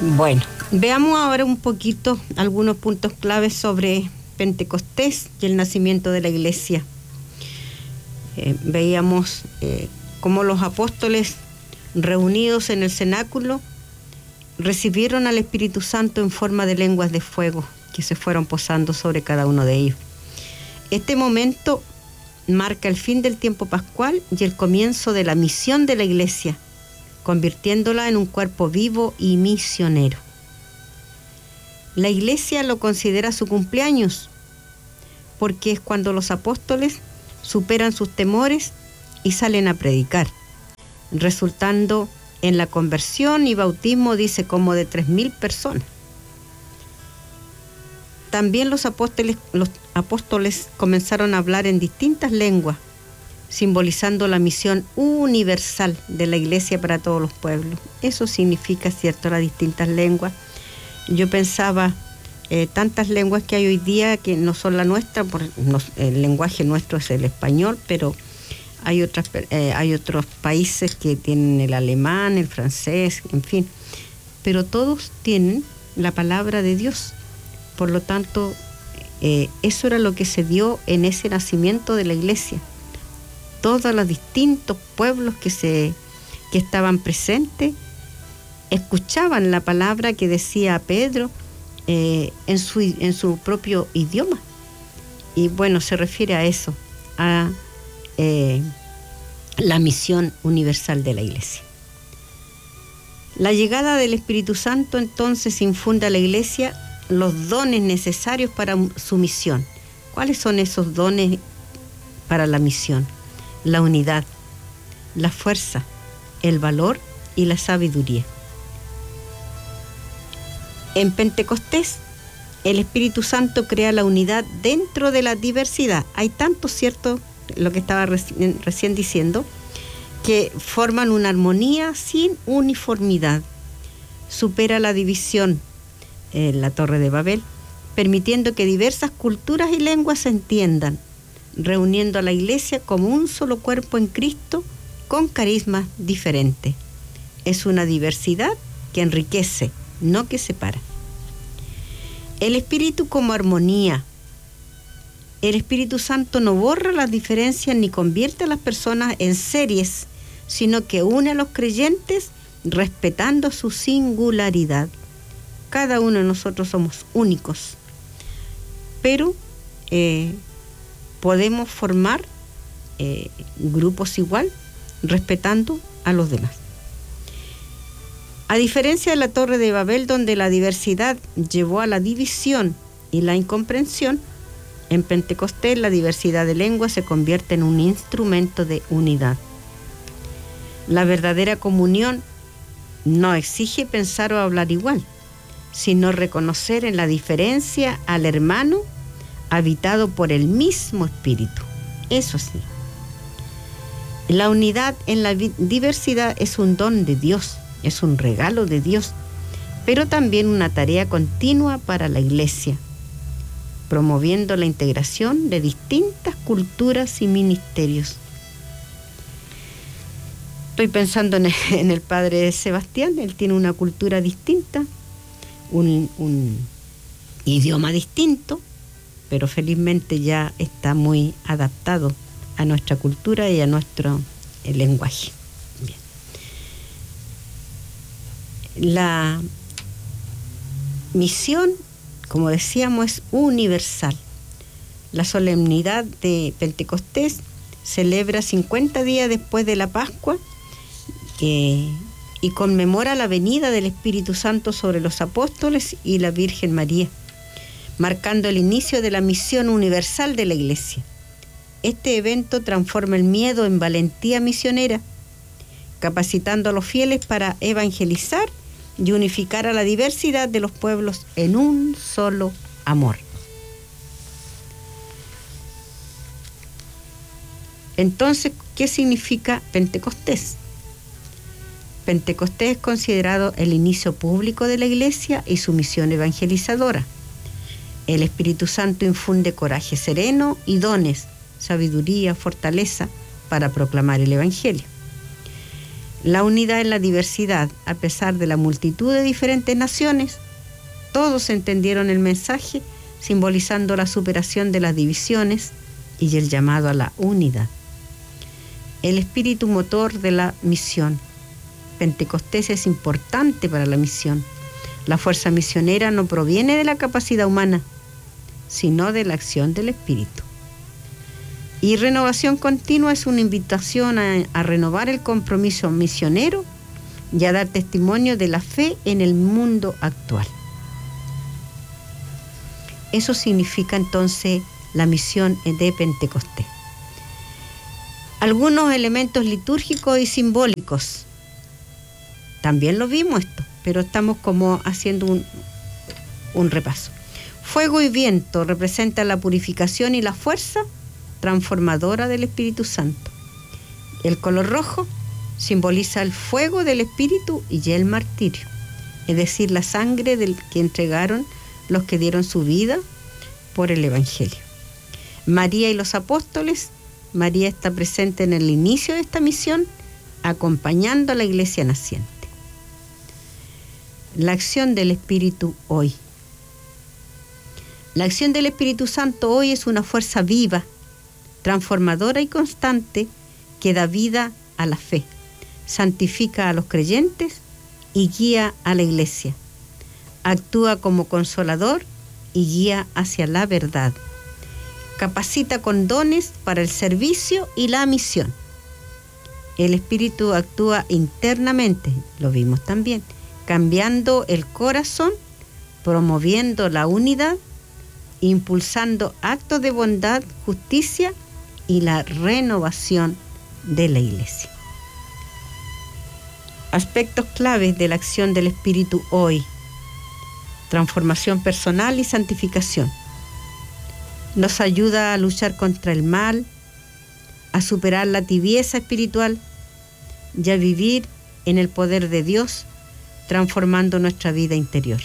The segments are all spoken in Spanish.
Bueno, veamos ahora un poquito algunos puntos claves sobre Pentecostés y el nacimiento de la iglesia. Veíamos cómo los apóstoles reunidos en el cenáculo recibieron al Espíritu Santo en forma de lenguas de fuego que se fueron posando sobre cada uno de ellos. Este momento marca el fin del tiempo pascual y el comienzo de la misión de la iglesia, convirtiéndola en un cuerpo vivo y misionero. La iglesia lo considera su cumpleaños, porque es cuando los apóstoles superan sus temores y salen a predicar, resultando en la conversión y bautismo, dice, como de 3.000 personas. También los apóstoles comenzaron a hablar en distintas lenguas, simbolizando la misión universal de la iglesia para todos los pueblos. Eso significa, ¿cierto?, las distintas lenguas. Yo pensaba, tantas lenguas que hay hoy día que no son la nuestra, el lenguaje nuestro es el español, pero hay otros países que tienen el alemán, el francés, en fin. Pero todos tienen la palabra de Dios. Por lo tanto, eso era lo que se dio en ese nacimiento de la iglesia. Todos los distintos pueblos que estaban presentes escuchaban la palabra que decía Pedro en su propio idioma. Y bueno, se refiere a eso, a la misión universal de la iglesia. La llegada del Espíritu Santo entonces infunde a la iglesia los dones necesarios para su misión. ¿Cuáles son esos dones para la misión? La unidad, la fuerza, el valor y la sabiduría. En Pentecostés, el Espíritu Santo crea la unidad dentro de la diversidad. Hay tanto, ¿cierto?, lo que estaba recién diciendo, que forman una armonía sin uniformidad. Supera la división en la Torre de Babel, permitiendo que diversas culturas y lenguas se entiendan, reuniendo a la iglesia como un solo cuerpo en Cristo con carismas diferentes. Es una diversidad que enriquece, no que separa. El Espíritu como armonía. El Espíritu Santo no borra las diferencias ni convierte a las personas en series, sino que une a los creyentes respetando su singularidad. Cada uno de nosotros somos únicos, pero podemos formar grupos igual, respetando a los demás. A diferencia de la Torre de Babel, donde la diversidad llevó a la división y la incomprensión, en Pentecostés la diversidad de lenguas se convierte en un instrumento de unidad. La verdadera comunión no exige pensar o hablar igual, sino reconocer en la diferencia al hermano habitado por el mismo Espíritu. Eso sí. La unidad en la diversidad es un don de Dios, es un regalo de Dios, pero también una tarea continua para la iglesia, promoviendo la integración de distintas culturas y ministerios. Estoy pensando en el padre Sebastián. Él tiene una cultura distinta, un idioma distinto, pero felizmente ya está muy adaptado a nuestra cultura y a nuestro lenguaje. Bien. La misión, como decíamos, es universal. La solemnidad de Pentecostés celebra 50 días después de la Pascua y conmemora la venida del Espíritu Santo sobre los apóstoles y la Virgen María, marcando el inicio de la misión universal de la Iglesia. Este evento transforma el miedo en valentía misionera, capacitando a los fieles para evangelizar y unificar a la diversidad de los pueblos en un solo amor. Entonces, ¿qué significa Pentecostés? Pentecostés es considerado el inicio público de la Iglesia y su misión evangelizadora. El Espíritu Santo infunde coraje sereno y dones, sabiduría, fortaleza para proclamar el Evangelio. La unidad en la diversidad, a pesar de la multitud de diferentes naciones, todos entendieron el mensaje, simbolizando la superación de las divisiones y el llamado a la unidad. El espíritu motor de la misión. Pentecostés es importante para la misión. La fuerza misionera no proviene de la capacidad humana, sino de la acción del Espíritu. Y renovación continua es una invitación a renovar el compromiso misionero y a dar testimonio de la fe en el mundo actual. Eso significa entonces la misión de Pentecostés. Algunos elementos litúrgicos y simbólicos. También lo vimos esto, pero estamos como haciendo un repaso. Fuego y viento representan la purificación y la fuerza transformadora del Espíritu Santo. El color rojo simboliza el fuego del Espíritu y el martirio, es decir, la sangre del que entregaron los que dieron su vida por el Evangelio. María y los apóstoles. María está presente en el inicio de esta misión, acompañando a la iglesia naciente. La acción del Espíritu hoy. La acción del Espíritu Santo hoy es una fuerza viva, transformadora y constante que da vida a la fe, santifica a los creyentes y guía a la iglesia. Actúa como consolador y guía hacia la verdad. Capacita con dones para el servicio y la misión. El Espíritu actúa internamente, lo vimos también, cambiando el corazón, promoviendo la unidad, impulsando actos de bondad, justicia y la renovación de la iglesia. Aspectos claves de la acción del Espíritu hoy. Transformación personal y santificación. Nos ayuda a luchar contra el mal, a superar la tibieza espiritual y a vivir en el poder de Dios, transformando nuestra vida interior.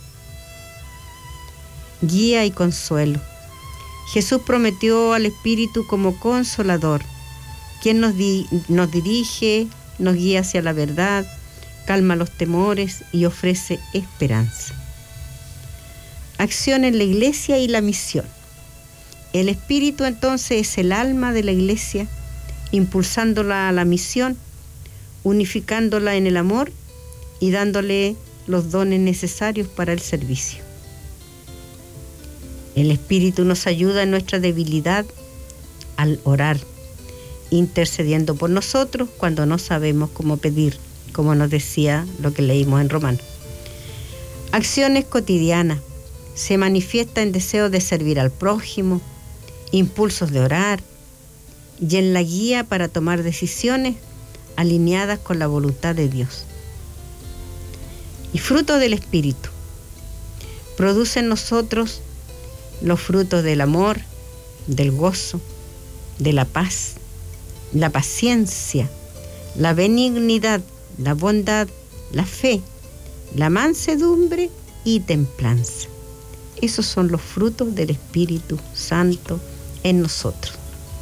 Guía y consuelo. Jesús prometió al Espíritu como consolador, quien nos dirige, nos guía hacia la verdad, calma los temores y ofrece esperanza. Acción en la iglesia y la misión. El Espíritu entonces es el alma de la iglesia, impulsándola a la misión, unificándola en el amor y dándole los dones necesarios para el servicio. El Espíritu nos ayuda en nuestra debilidad al orar, intercediendo por nosotros cuando no sabemos cómo pedir, como nos decía lo que leímos en Romanos. Acciones cotidianas. Se manifiesta en deseo de servir al prójimo, impulsos de orar y en la guía para tomar decisiones alineadas con la voluntad de Dios. Y fruto del Espíritu. Produce en nosotros los frutos del amor, del gozo, de la paz, la paciencia, la benignidad, la bondad, la fe, la mansedumbre y templanza. Esos son los frutos del Espíritu Santo en nosotros.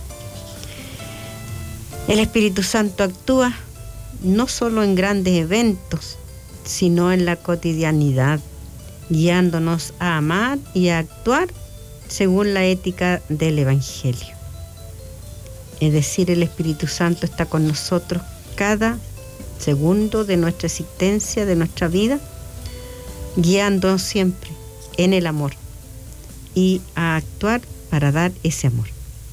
El Espíritu Santo actúa no solo en grandes eventos, sino en la cotidianidad, guiándonos a amar y a actuar según la ética del Evangelio. Es decir, el Espíritu Santo está con nosotros cada segundo de nuestra existencia, de nuestra vida, guiándonos siempre en el amor y a actuar para dar ese amor.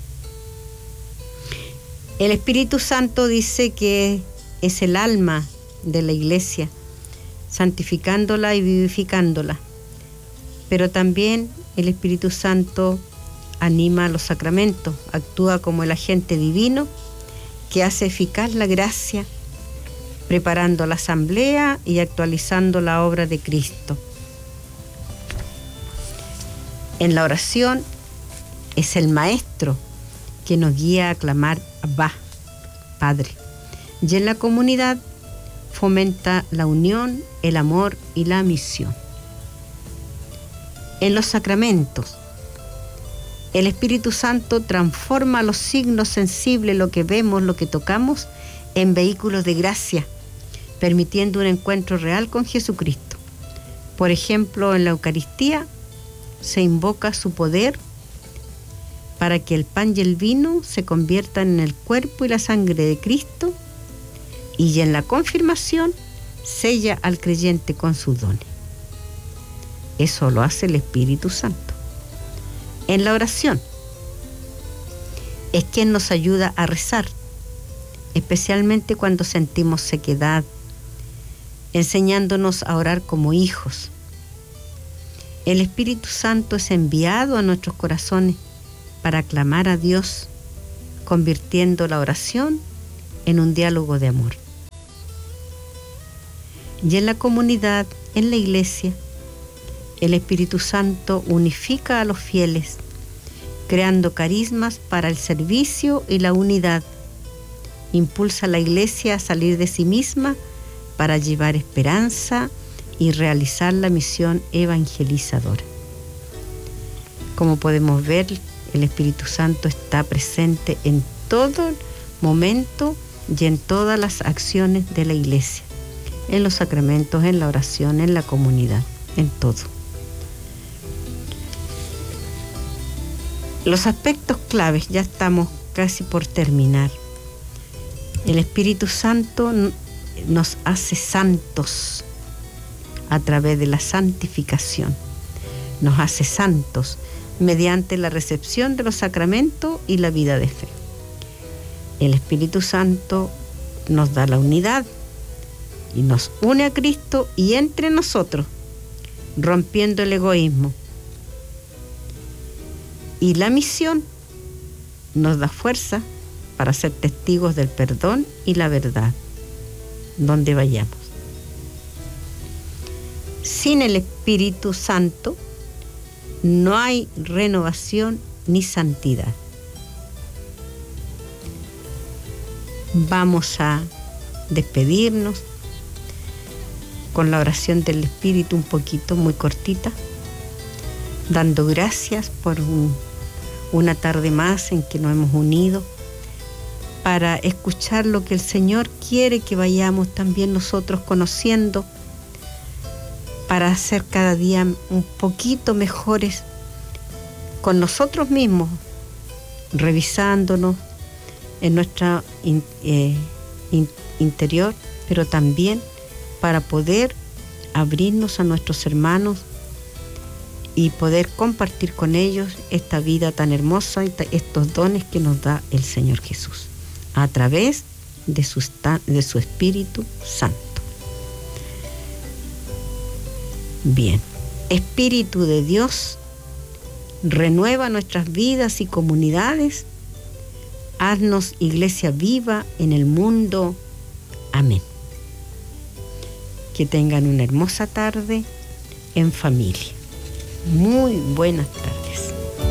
El Espíritu Santo dice que es el alma de la iglesia, santificándola y vivificándola. Pero también el Espíritu Santo anima a los sacramentos, actúa como el agente divino que hace eficaz la gracia, preparando la asamblea y actualizando la obra de Cristo. En la oración es el Maestro que nos guía a clamar Abba, Padre. Y en la comunidad fomenta la unión, el amor y la misión. En los sacramentos, el Espíritu Santo transforma los signos sensibles, lo que vemos, lo que tocamos, en vehículos de gracia, permitiendo un encuentro real con Jesucristo. Por ejemplo, en la Eucaristía se invoca su poder para que el pan y el vino se conviertan en el cuerpo y la sangre de Cristo, y en la confirmación sella al creyente con sus dones. Eso lo hace el Espíritu Santo. En la oración es quien nos ayuda a rezar, especialmente cuando sentimos sequedad, enseñándonos a orar como hijos. El Espíritu Santo es enviado a nuestros corazones para clamar a Dios, convirtiendo la oración en un diálogo de amor. Y en la comunidad, en la iglesia, el Espíritu Santo unifica a los fieles, creando carismas para el servicio y la unidad. Impulsa a la iglesia a salir de sí misma para llevar esperanza y realizar la misión evangelizadora. Como podemos ver, el Espíritu Santo está presente en todo momento y en todas las acciones de la iglesia, en los sacramentos, en la oración, en la comunidad, en todo. Los aspectos claves, ya estamos casi por terminar. El Espíritu Santo nos hace santos a través de la santificación. Nos hace santos mediante la recepción de los sacramentos y la vida de fe. El Espíritu Santo nos da la unidad y nos une a Cristo y entre nosotros, rompiendo el egoísmo. Y la misión nos da fuerza para ser testigos del perdón y la verdad, donde vayamos. Sin el Espíritu Santo no hay renovación ni santidad. Vamos a despedirnos con la oración del Espíritu, un poquito, muy cortita, dando gracias por una tarde más en que nos hemos unido para escuchar lo que el Señor quiere que vayamos también nosotros conociendo, para ser cada día un poquito mejores con nosotros mismos, revisándonos en nuestro interior, pero también para poder abrirnos a nuestros hermanos y poder compartir con ellos esta vida tan hermosa y estos dones que nos da el Señor Jesús a través de su Espíritu Santo. Bien, Espíritu de Dios, renueva nuestras vidas y comunidades. Haznos iglesia viva en el mundo. Amén. Que tengan una hermosa tarde en familia. Muy buenas tardes.